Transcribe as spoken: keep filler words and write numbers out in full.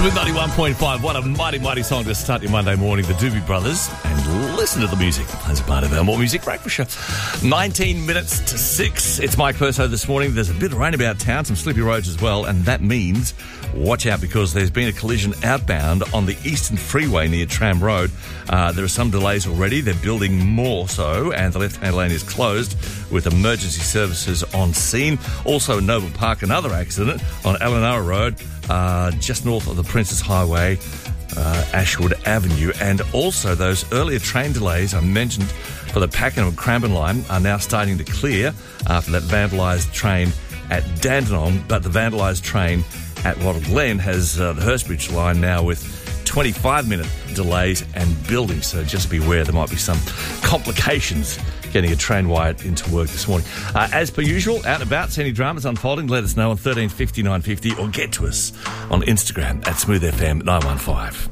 Smooth ninety-one point five. What a mighty, mighty song to start your Monday morning. The Doobie Brothers. And listen to the music as a part of our More Music Breakfast Show. nineteen minutes to six. It's Mike Perso this morning. There's a bit of rain about town, some slippy roads as well, and that means watch out because there's been a collision outbound on the Eastern Freeway near Tram Road. Uh, there are some delays already. They're building more so, and the left-hand lane is closed with emergency services on scene. Also in Noble Park, another accident on Elanora Road, uh, just north of the Princess Highway, uh, Ashwood Avenue. And also those earlier train delays I mentioned for the Pakenham and Cranbourne line are now starting to clear after that vandalised train at Dandenong, but the vandalised train at Wattle Glen has uh, the Hurstbridge line now with twenty-five minute delays and building, so just be aware there might be some complications getting a train wired into work this morning. Uh, as per usual, out and about, see any dramas unfolding, let us know on thirteen fifty, nine fifty or get to us on Instagram at Smooth F M nine one five.